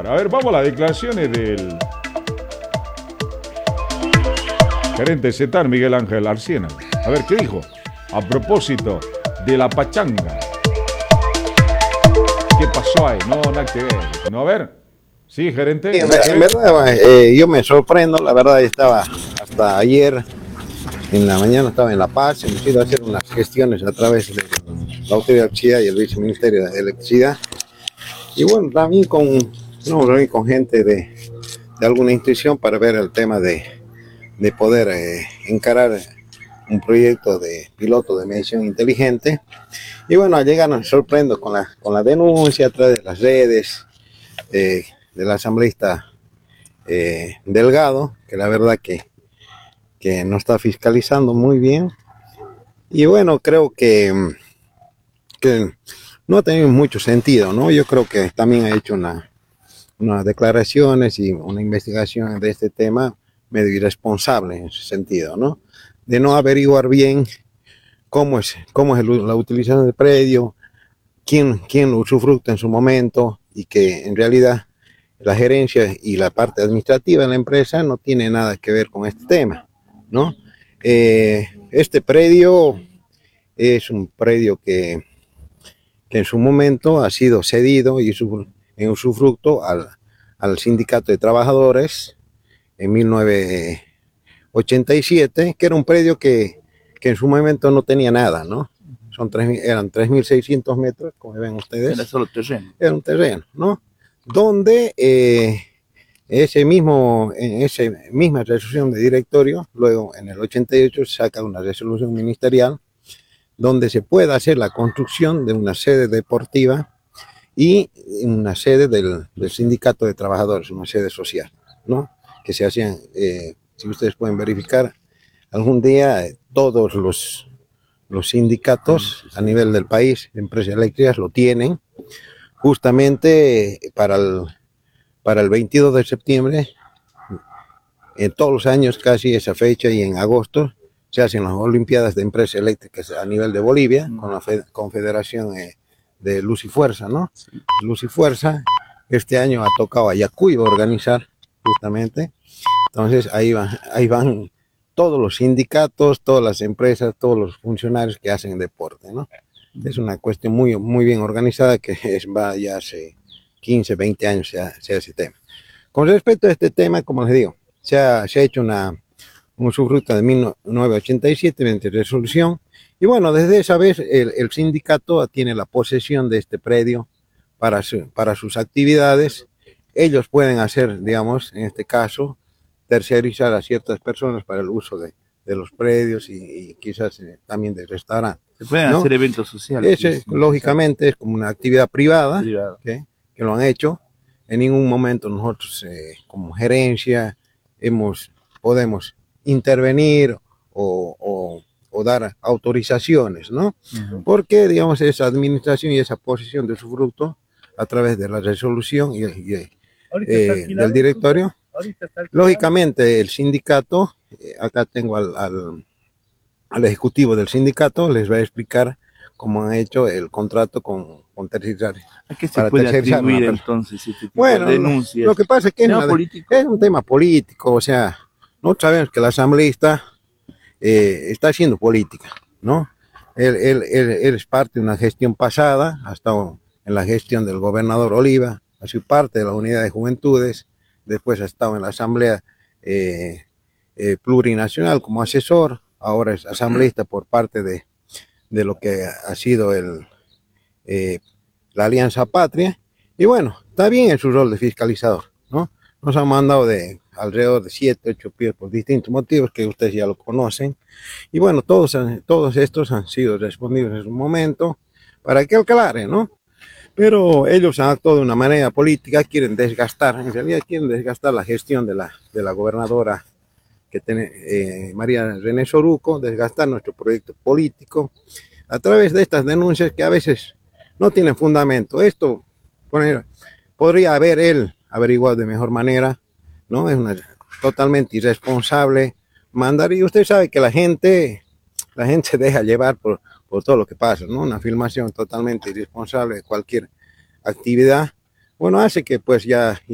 bárbaro. A ver, vamos a las declaraciones del gerente CETAR, Miguel Ángel Arciena. A ver, ¿qué dijo? A propósito de la pachanga. ¿Qué pasó ahí? No, nada que ver. No, a ver. Sí, gerente. Sí, en verdad, yo me sorprendo. La verdad, estaba hasta ayer en la mañana, estaba en La Paz. Hemos ido a hacer unas gestiones a través de la Autoridad de Electricidad y el Viceministerio de Electricidad. Y bueno, también con gente de alguna institución para ver el tema de poder encarar un proyecto de piloto de medición inteligente. Y bueno, al llegar nos sorprendo con la denuncia a través de las redes del asambleísta Delgado, que la verdad que no está fiscalizando muy bien. Y bueno, creo que no ha tenido mucho sentido, ¿no? Yo creo que también ha hecho unas declaraciones y una investigación de este tema medio irresponsable en ese sentido, ¿no? De no averiguar bien cómo es la utilización del predio, quién lo usufructa en su momento, y que en realidad la gerencia y la parte administrativa de la empresa no tiene nada que ver con este tema, ¿no? Este predio es un predio que en su momento ha sido cedido y en usufructo al sindicato de trabajadores en 1987, que era un predio que en su momento no tenía nada, ¿no? Eran 3.600 metros, como ven ustedes. Era solo terreno. Era un terreno, ¿no? Donde en esa misma resolución de directorio, luego en el 88 se saca una resolución ministerial donde se puede hacer la construcción de una sede deportiva y una sede del sindicato de trabajadores, una sede social, ¿no? Que se hacían, si ustedes pueden verificar, algún día todos los sindicatos a nivel del país, empresas eléctricas, lo tienen, justamente para el 22 de septiembre, en todos los años casi esa fecha, y en agosto se hacen las Olimpiadas de Empresas Eléctricas a nivel de Bolivia, con la Confederación de Luz y Fuerza, ¿no? Sí. Luz y Fuerza. Este año ha tocado a Yacuiba organizar, justamente. Entonces ahí van todos los sindicatos, todas las empresas, todos los funcionarios que hacen deporte, ¿no? Es una cuestión muy, muy bien organizada, que va ya hace 15, 20 años se hace ese tema. Con respecto a este tema, como les digo, se ha hecho un usufructo de 1987 mediante resolución, y bueno, desde esa vez el sindicato tiene la posesión de este predio para sus actividades. Ellos pueden hacer, digamos, en este caso, tercerizar a ciertas personas para el uso de los predios y quizás también de restaurantes. Se pueden hacer eventos sociales. Lógicamente es como una actividad privada. Que lo han hecho. En ningún momento nosotros como gerencia podemos intervenir o dar autorizaciones, ¿no? Porque, digamos, esa administración y esa posesión de usufructo a través de la resolución y del directorio. Lógicamente el sindicato, acá tengo al ejecutivo del sindicato, les va a explicar cómo han hecho el contrato con tercerizar. ¿A qué se puede atribuir entonces este tipo de denuncias? Lo que pasa es que es un tema político, o sea, nosotros sabemos que el asambleísta está haciendo política, ¿no? Él es parte de una gestión pasada, ha estado en la gestión del gobernador Oliva, ha sido parte de la unidad de juventudes, después ha estado en la asamblea plurinacional como asesor, ahora es asambleísta por parte de lo que ha sido la Alianza Patria, y bueno, está bien en su rol de fiscalizador, ¿no? Nos han mandado alrededor de 7, 8 pies por distintos motivos que ustedes ya lo conocen, y bueno, todos estos han sido respondidos en su momento para que aclare, ¿no? Pero ellos han actuado de una manera política, en realidad quieren desgastar la gestión de la gobernadora María René Soruco, desgastar nuestro proyecto político a través de estas denuncias que a veces no tienen fundamento. Esto podría haber él averiguado de mejor manera, ¿no? Es totalmente irresponsable mandar, y usted sabe que la gente se deja llevar por todo lo que pasa, ¿no? Una filmación totalmente irresponsable de cualquier actividad, bueno, hace que pues ya